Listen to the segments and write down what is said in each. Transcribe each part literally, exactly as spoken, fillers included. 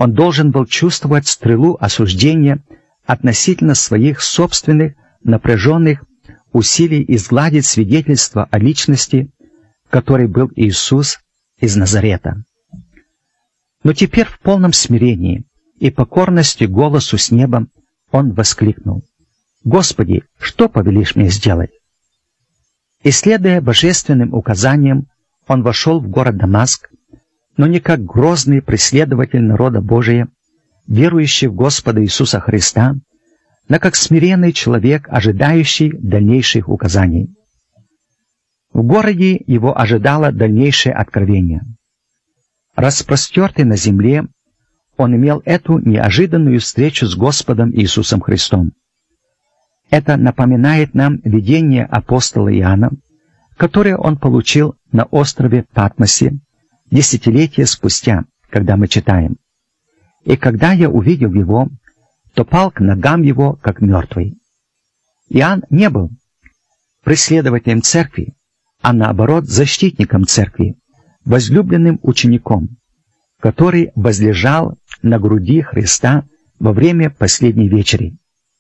он должен был чувствовать стрелу осуждения относительно своих собственных напряженных усилий изгладить свидетельство о личности, которой был Иисус из Назарета. Но теперь в полном смирении и покорности голосу с неба он воскликнул: «Господи, что повелишь мне сделать?» И, следуя божественным указаниям, он вошел в город Дамаск, но не как грозный преследователь народа Божия, верующий в Господа Иисуса Христа, но как смиренный человек, ожидающий дальнейших указаний. В городе его ожидало дальнейшее откровение. Распростертый на земле, он имел эту неожиданную встречу с Господом Иисусом Христом. Это напоминает нам видение апостола Иоанна, которое он получил на острове Патмосе десятилетия спустя, когда мы читаем: «И когда я увидел его, то пал к ногам его, как мертвый». Иоанн не был преследователем церкви, а наоборот защитником церкви, возлюбленным учеником, который возлежал на груди Христа во время последней вечери.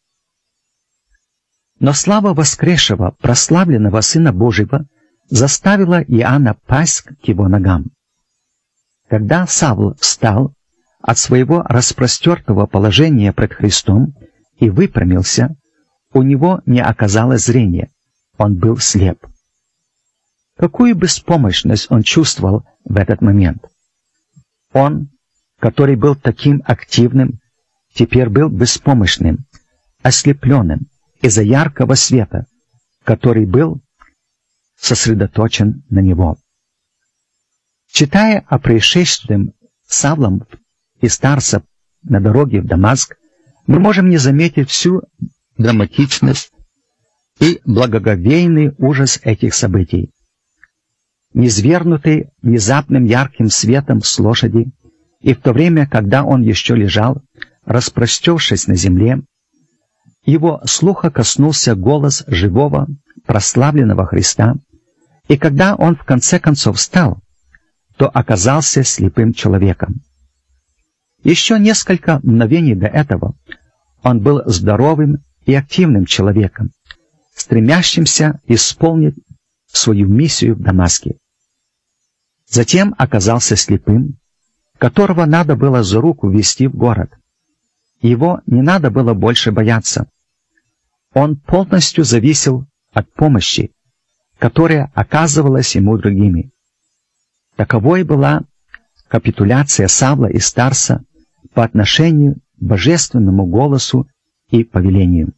Но слава воскресшего, прославленного Сына Божьего заставила Иоанна пасть к его ногам. Когда Савл встал от своего распростертого положения пред Христом и выпрямился, у него не оказалось зрения, он был слеп. Какую беспомощность он чувствовал в этот момент! Он, который был таким активным, теперь был беспомощным, ослепленным из-за яркого света, который был сосредоточен на него. Читая о происшествии с Савлом и Тарса на дороге в Дамаск, мы можем не заметить всю драматичность и благоговейный ужас этих событий. Низвергнутый внезапным ярким светом с лошади, и в то время, когда он еще лежал, распростершись на земле, его слуха коснулся голос живого, прославленного Христа, и когда он в конце концов встал, то оказался слепым человеком. Еще несколько мгновений до этого он был здоровым и активным человеком, стремящимся исполнить свою миссию в Дамаске. Затем оказался слепым, которого надо было за руку вести в город. Его не надо было больше бояться. Он полностью зависел от помощи, которая оказывалась ему другими. Таковой была капитуляция Савла и Тарса по отношению к божественному голосу и повелению.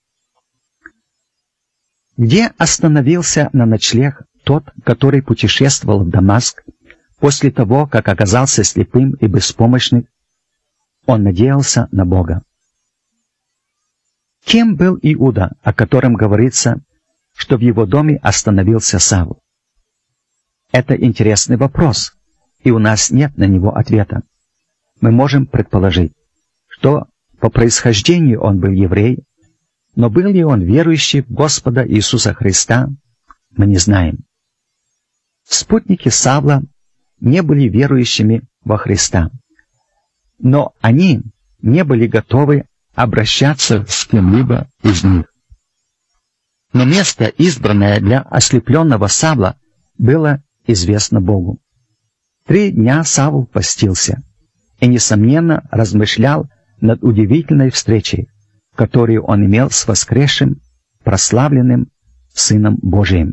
Где остановился на ночлег тот, который путешествовал в Дамаск после того, как оказался слепым и беспомощным? Он надеялся на Бога. Кем был Иуда, о котором говорится, что в его доме остановился Савл? Это интересный вопрос, и у нас нет на него ответа. Мы можем предположить, что по происхождению он был еврей, но был ли он верующий в Господа Иисуса Христа, мы не знаем. Спутники Савла не были верующими во Христа, но они не были готовы обращаться с кем-либо из них. Но место, избранное для ослепленного Савла, было известно Богу. Три дня Савл постился и, несомненно, размышлял над удивительной встречей, которую он имел с воскресшим, прославленным Сыном Божиим.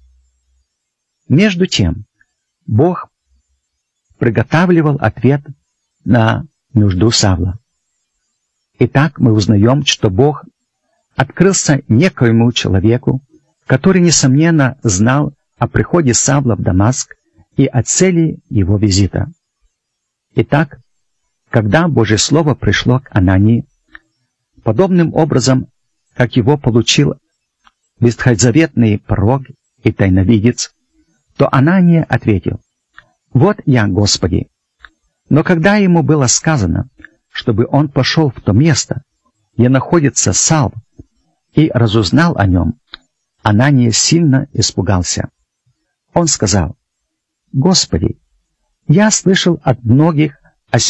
Между тем, Бог приготавливал ответ на нужду Савла. Итак, мы узнаем, что Бог открылся некоему человеку, который, несомненно, знал о приходе Савла в Дамаск и о цели его визита. Итак, когда Божье Слово пришло к Анании, подобным образом, как его получил ветхозаветный пророк и тайновидец, то Анания ответил: «Вот я, Господи». Но когда ему было сказано, чтобы он пошел в то место, где находится Савл, и разузнал о нем, Анания сильно испугался. Он сказал: «Господи, я слышал от многих